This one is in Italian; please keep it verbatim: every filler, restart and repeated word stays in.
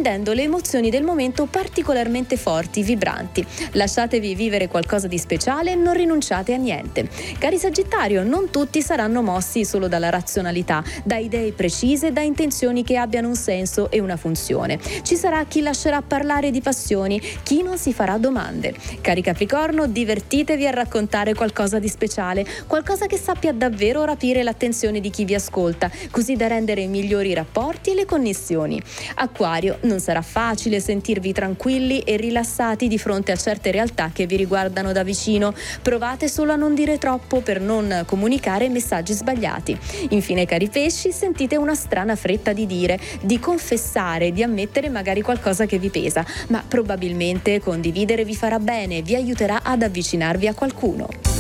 rendendo le emozioni del momento particolarmente forti, vibranti. Lasciatevi vivere qualcosa di speciale e non rinunciate a niente. Cari Sagittario, non tutti saranno mossi solo dalla razionalità, da idee precise, da intenzioni che abbiano un senso e una funzione. Ci sarà chi lascerà parlare di passioni, chi non si farà domande. Cari Capricorno, divertitevi a raccontare qualcosa di speciale, qualcosa che sappia davvero rapire l'attenzione di chi vi ascolta, così da rendere migliori i rapporti e le connessioni. Acquario, non sarà facile sentirvi tranquilli e rilassati di fronte a certe realtà che vi riguardano da vicino. Provate solo a non dire troppo per non comunicare messaggi sbagliati. Infine, cari Pesci, sentite una strana fretta di dire, di confessare, di ammettere magari qualcosa che vi pesa, ma probabilmente condividere vi farà bene, vi aiuterà ad avvicinarvi a qualcuno.